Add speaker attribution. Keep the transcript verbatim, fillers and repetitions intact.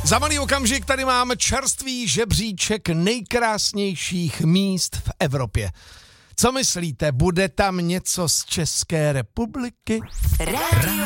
Speaker 1: Za malý okamžik tady máme čerstvý žebříček nejkrásnějších míst v Evropě. Co myslíte, bude tam něco z České republiky?
Speaker 2: Rádio